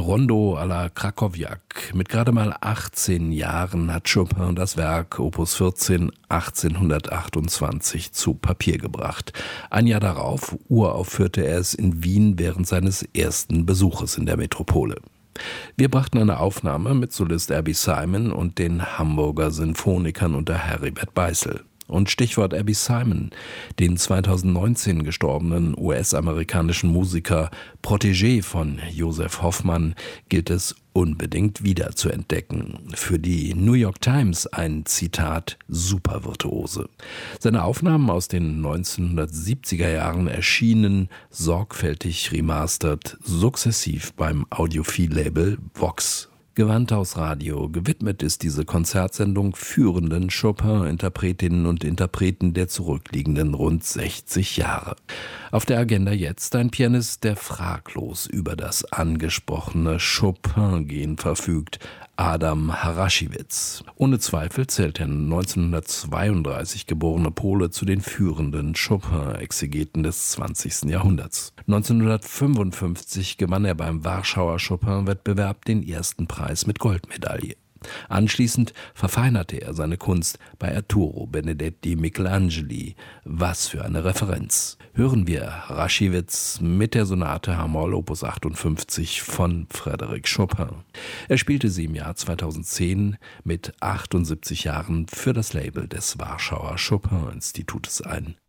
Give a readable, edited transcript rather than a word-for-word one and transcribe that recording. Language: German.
Rondo à la Krakowiak. Mit gerade mal 18 Jahren hat Chopin das Werk Opus 14 1828 zu Papier gebracht. Ein Jahr darauf uraufführte er es in Wien während seines ersten Besuches in der Metropole. Wir brachten eine Aufnahme mit Solist Abby Simon und den Hamburger Sinfonikern unter Heribert Beißel. Und Stichwort Abby Simon, den 2019 gestorbenen US-amerikanischen Musiker, Protégé von Joseph Hoffmann, gilt es unbedingt wieder zu entdecken. Für die New York Times ein Zitat Supervirtuose. Seine Aufnahmen aus den 1970er Jahren erschienen, sorgfältig remastert, sukzessiv beim Audiophil-Label Vox. Gewandhaus Radio gewidmet ist diese Konzertsendung führenden Chopin-Interpretinnen und Interpreten der zurückliegenden rund 60 Jahre. Auf der Agenda jetzt ein Pianist, der fraglos über das angesprochene Chopin-Gen verfügt, Adam Haraschewicz. Ohne Zweifel zählt der 1932 geborene Pole zu den führenden Chopin-Exegeten des 20. Jahrhunderts. 1955 gewann er beim Warschauer Chopin-Wettbewerb den ersten Preis mit Goldmedaille. Anschließend verfeinerte er seine Kunst bei Arturo Benedetti Michelangeli. Was für eine Referenz. Hören wir Haraschewicz mit der Sonate H-Moll Opus 58 von Frédéric Chopin. Er spielte sie im Jahr 2010 mit 78 Jahren für das Label des Warschauer Chopin-Institutes ein.